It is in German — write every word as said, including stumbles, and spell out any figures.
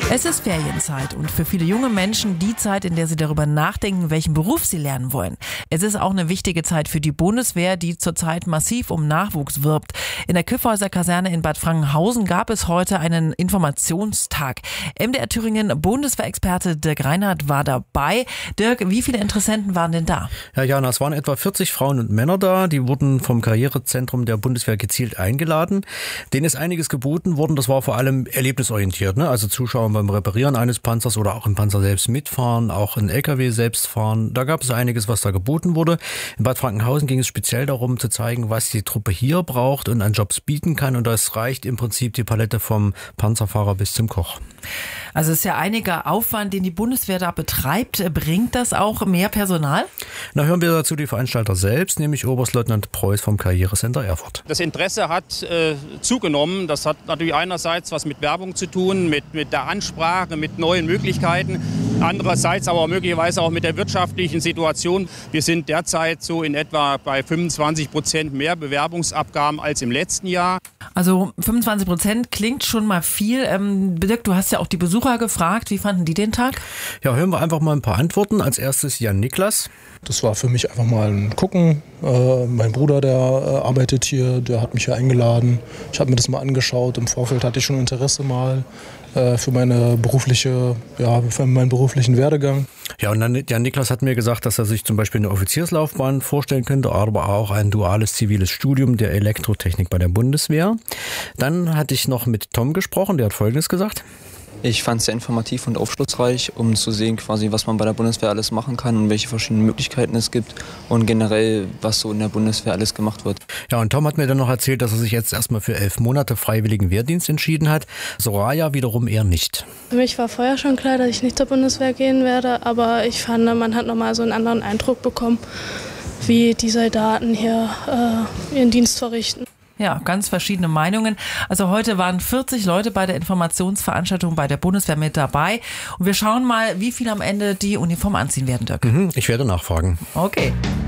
Es ist Ferienzeit und für viele junge Menschen die Zeit, in der sie darüber nachdenken, welchen Beruf sie lernen wollen. Es ist auch eine wichtige Zeit für die Bundeswehr, die zurzeit massiv um Nachwuchs wirbt. In der Kyffhäuser Kaserne in Bad Frankenhausen gab es heute einen Informationstag. M D R Thüringen Bundeswehrexperte Dirk Reinhardt war dabei. Dirk, wie viele Interessenten waren denn da? Ja, Jana, es waren etwa vierzig Frauen und Männer da. Die wurden vom Karrierezentrum der Bundeswehr gezielt eingeladen. Denen ist einiges geboten worden. Das war vor allem erlebnisorientiert, ne? Also Zuschauer beim Reparieren eines Panzers oder auch im Panzer selbst mitfahren, auch in L K W selbst fahren. Da gab es einiges, was da geboten wurde. In Bad Frankenhausen ging es speziell darum zu zeigen, was die Truppe hier braucht und an Jobs bieten kann. Und das reicht im Prinzip die Palette vom Panzerfahrer bis zum Koch. Also es ist ja einiger Aufwand, den die Bundeswehr da betreibt. Bringt das auch mehr Personal? Na, hören wir dazu die Veranstalter selbst, nämlich Oberstleutnant Preuß vom Karrierecenter Erfurt. Das Interesse hat äh, zugenommen. Das hat natürlich einerseits was mit Werbung zu tun, mit, mit der Ansprache, mit neuen Möglichkeiten. Andererseits aber möglicherweise auch mit der wirtschaftlichen Situation. Wir sind derzeit so in etwa bei fünfundzwanzig Prozent mehr Bewerbungsabgaben als im letzten Jahr. Also fünfundzwanzig Prozent klingt schon mal viel. Ähm, Dirk, du hast ja auch die Besucher gefragt. Wie fanden die den Tag? Ja, hören wir einfach mal ein paar Antworten. Als erstes Jan Niklas. Das war für mich einfach mal ein Gucken. Äh, mein Bruder, der äh, arbeitet hier, der hat mich hier eingeladen. Ich habe mir das mal angeschaut. Im Vorfeld hatte ich schon Interesse mal äh, für meine berufliche, ja, für meinen beruflichen Werdegang. Ja, und dann Jan Niklas hat mir gesagt, dass er sich zum Beispiel eine Offizierslaufbahn vorstellen könnte, aber auch ein duales ziviles Studium der Elektrotechnik bei der Bundeswehr. Dann hatte ich noch mit Tom gesprochen, der hat Folgendes gesagt. Ich fand es sehr informativ und aufschlussreich, um zu sehen, quasi, was man bei der Bundeswehr alles machen kann und welche verschiedenen Möglichkeiten es gibt und generell, was so in der Bundeswehr alles gemacht wird. Ja, und Tom hat mir dann noch erzählt, dass er sich jetzt erstmal für elf Monate freiwilligen Wehrdienst entschieden hat. Soraya wiederum eher nicht. Für mich war vorher schon klar, dass ich nicht zur Bundeswehr gehen werde, aber ich fand, man hat nochmal so einen anderen Eindruck bekommen, wie die Soldaten hier äh, ihren Dienst verrichten. Ja, ganz verschiedene Meinungen. Also heute waren vierzig Leute bei der Informationsveranstaltung bei der Bundeswehr mit dabei. Und wir schauen mal, wie viele am Ende die Uniform anziehen werden, Dirk. Mhm, ich werde nachfragen. Okay.